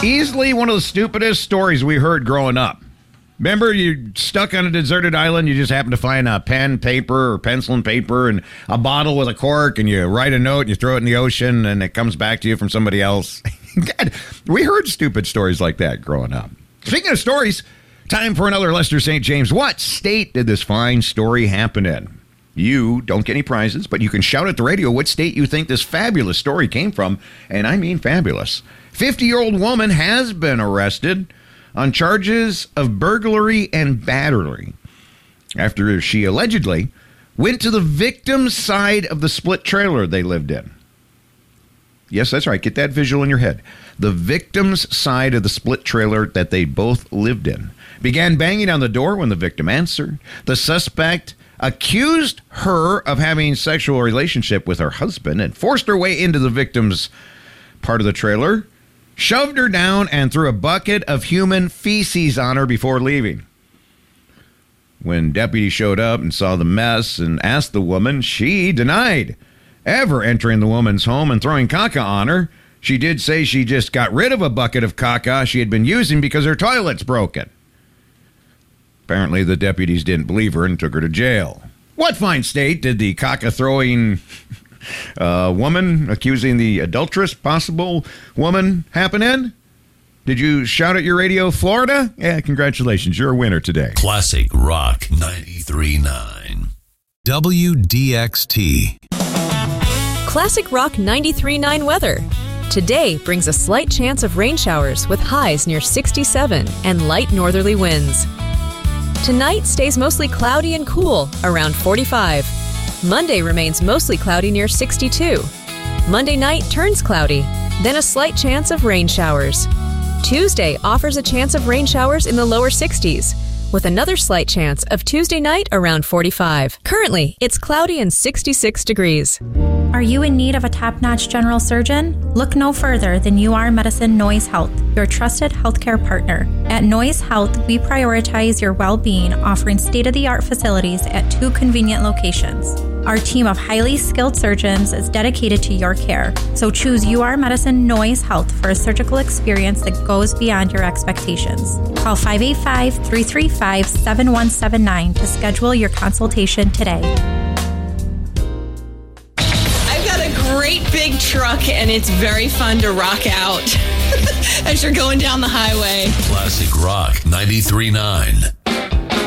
Easily one of the stupidest stories we heard growing up. Remember, you're stuck on a deserted island, you just happen to find a pen, paper, or pencil and paper, and a bottle with a cork, and you write a note, and you throw it in the ocean, and it comes back to you from somebody else. God, we heard stupid stories like that growing up. Speaking of stories, time for another Lester St. James. What state did this fine story happen in? You don't get any prizes, but you can shout at the radio what state you think this fabulous story came from, and I mean fabulous. 50-year-old woman has been arrested on charges of burglary and battery after she allegedly went to the victim's side of the split trailer they lived in. Yes, that's right. Get that visual in your head. The victim's side of the split trailer that they both lived in. Began banging on the door when the victim answered. The suspect accused her of having a sexual relationship with her husband and forced her way into the victim's part of the trailer, shoved her down, and threw a bucket of human feces on her before leaving. When deputies showed up and saw the mess and asked the woman, she denied ever entering the woman's home and throwing caca on her. She did say she just got rid of a bucket of caca she had been using because her toilet's broken. Apparently, the deputies didn't believe her and took her to jail. What fine state did the caca-throwing woman accusing the adulterous possible woman happen in? Did you shout at your radio, Florida? Yeah, congratulations. You're a winner today. Classic Rock 93.9. WDXT. Classic Rock 93.9 weather. Today brings a slight chance of rain showers with highs near 67 and light northerly winds. Tonight stays mostly cloudy and cool, around 45. Monday remains mostly cloudy near 62. Monday night turns cloudy, then a slight chance of rain showers. Tuesday offers a chance of rain showers in the lower 60s, with another slight chance of Tuesday night around 45. Currently, it's cloudy and 66 degrees. Are you in need of a top-notch general surgeon? Look no further than UR Medicine Noise Health, your trusted healthcare partner. At Noise Health, we prioritize your well-being, offering state-of-the-art facilities at 2 convenient locations. Our team of highly skilled surgeons is dedicated to your care, so choose UR Medicine Noise Health for a surgical experience that goes beyond your expectations. Call 585-335-7179 to schedule your consultation today. Great big truck, and it's very fun to rock out as you're going down the highway. Classic Rock 93.9.